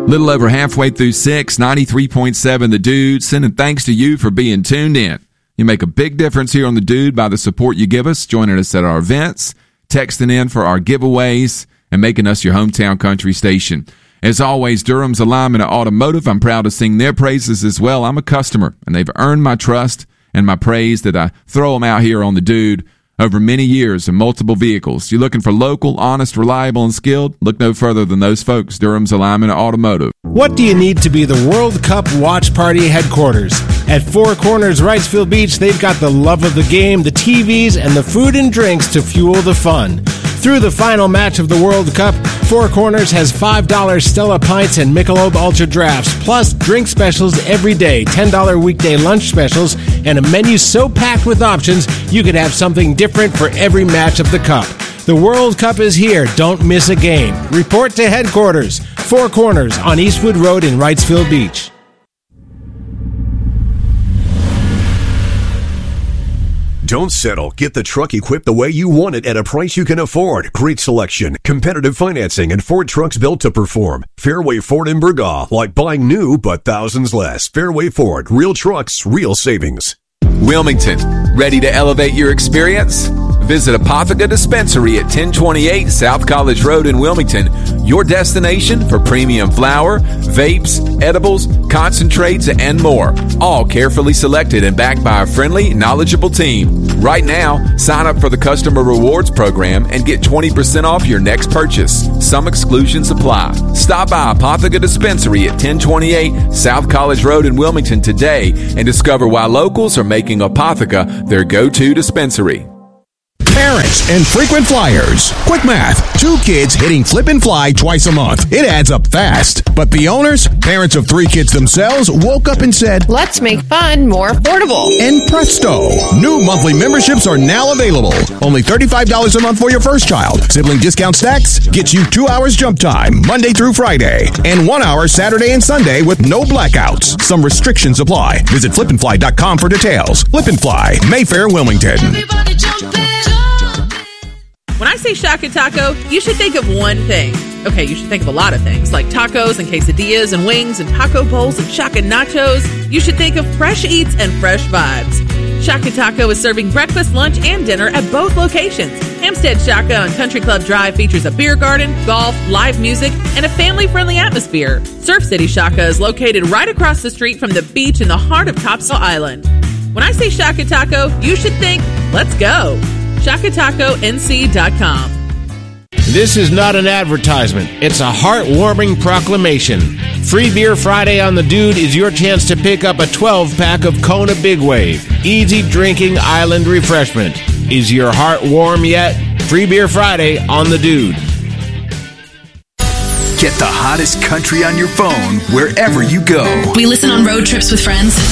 Little over halfway through 6, 93.7 The Dude, sending thanks to you for being tuned in. You make a big difference here on The Dude by the support you give us, joining us at our events, texting in for our giveaways, and making us your hometown country station. As always, Durham's Alignment of Automotive, I'm proud to sing their praises as well. I'm a customer, and they've earned my trust and my praise that I throw them out here on The Dude over many years in multiple vehicles. You're looking for local, honest, reliable, and skilled? Look no further than those folks, Durham's Alignment of Automotive. What do you need to be the World Cup watch party headquarters? At Four Corners Wrightsville Beach, they've got the love of the game, the TVs, and the food and drinks to fuel the fun. Through the final match of the World Cup, Four Corners has $5 Stella Pints and Michelob Ultra Drafts, plus drink specials every day, $10 weekday lunch specials, and a menu so packed with options you could have something different for every match of the Cup. The World Cup is here. Don't miss a game. Report to headquarters, Four Corners on Eastwood Road in Wrightsville Beach. Don't settle. Get the truck equipped the way you want it at a price you can afford. Great selection, competitive financing, and Ford trucks built to perform. Fairway Ford in Burgaw. Like buying new, but thousands less. Fairway Ford. Real trucks, real savings. Wilmington, ready to elevate your experience? Visit Apothega Dispensary at 1028 South College Road in Wilmington, your destination for premium flower, vapes, edibles, concentrates, and more. All carefully selected and backed by a friendly, knowledgeable team. Right now, sign up for the Customer Rewards Program and get 20% off your next purchase. Some exclusions apply. Stop by Apothega Dispensary at 1028 South College Road in Wilmington today and discover why locals are making Apothega their go-to dispensary. Parents and frequent flyers. Quick math. 2 kids hitting flip and fly twice a month. It adds up fast. But the owners, parents of 3 kids themselves, woke up and said, let's make fun more affordable. And presto, new monthly memberships are now available. Only $35 a month for your first child. Sibling discount stacks gets you 2 hours jump time, Monday through Friday, and 1 hour Saturday and Sunday with no blackouts. Some restrictions apply. Visit flipandfly.com for details. Flip and Fly, Mayfair, Wilmington. Everybody jump in. When I say Shaka Taco, you should think of one thing. Okay, you should think of a lot of things, like tacos and quesadillas and wings and taco bowls and Shaka nachos. You should think of fresh eats and fresh vibes. Shaka Taco is serving breakfast, lunch, and dinner at both locations. Hampstead Shaka on Country Club Drive features a beer garden, golf, live music, and a family-friendly atmosphere. Surf City Shaka is located right across the street from the beach in the heart of Topsail Island. When I say Shaka Taco, you should think, let's go. ShakaTacoNC.com. This is not an advertisement. It's a heartwarming proclamation. Free Beer Friday on The Dude is your chance to pick up a 12-pack of Kona Big Wave. Easy drinking island refreshment. Is your heart warm yet? Free Beer Friday on The Dude. Get the hottest country on your phone wherever you go. We listen on road trips with friends.